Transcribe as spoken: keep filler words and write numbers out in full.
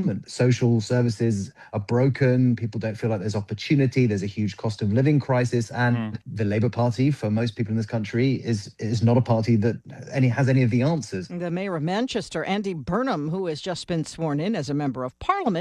government. Social services are broken. People don't feel like there's opportunity. There's a huge cost of living crisis. Mm. And the Labour Party, for most people in this country, is is not a party that any has any of the answers. The mayor of Manchester, Andy Burnham, who has just been sworn in as a member of parliament,